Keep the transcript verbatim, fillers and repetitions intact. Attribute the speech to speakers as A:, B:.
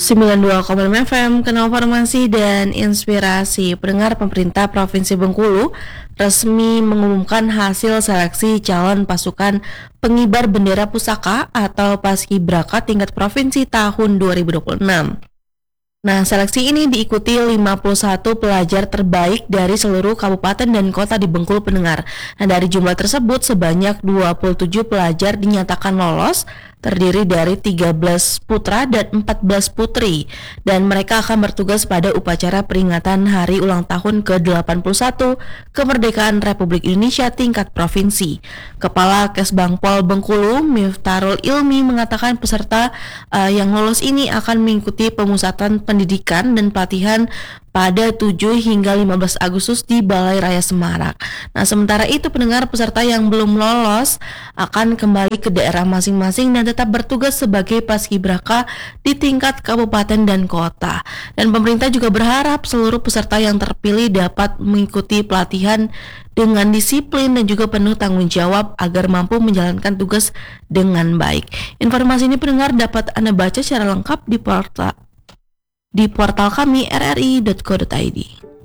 A: sembilan puluh dua koma enam F M, Kanal Informasi dan Inspirasi. Pendengar, pemerintah Provinsi Bengkulu resmi mengumumkan hasil seleksi calon pasukan pengibar bendera pusaka atau Paskibraka tingkat provinsi tahun dua ribu dua puluh enam. Nah, seleksi ini diikuti lima puluh satu pelajar terbaik dari seluruh kabupaten dan kota di Bengkulu, pendengar. Nah, dari jumlah tersebut sebanyak dua puluh tujuh pelajar dinyatakan lolos, terdiri dari tiga belas putra dan empat belas putri. Dan mereka akan bertugas pada upacara peringatan Hari Ulang Tahun ke delapan puluh satu Kemerdekaan Republik Indonesia tingkat provinsi. Kepala Kesbangpol Bengkulu, Miftarul Ilmi, mengatakan peserta uh, yang lolos ini akan mengikuti pemusatan pendidikan dan pelatihan pada tujuh hingga lima belas Agustus di Balai Raya Semarak. Nah, sementara itu pendengar, peserta yang belum lolos akan kembali ke daerah masing-masing dan tetap bertugas sebagai paskibraka di tingkat kabupaten dan kota. Dan pemerintah juga berharap seluruh peserta yang terpilih dapat mengikuti pelatihan dengan disiplin dan juga penuh tanggung jawab agar mampu menjalankan tugas dengan baik. Informasi ini pendengar dapat Anda baca secara lengkap di portal di portal kami r r i dot co dot i d.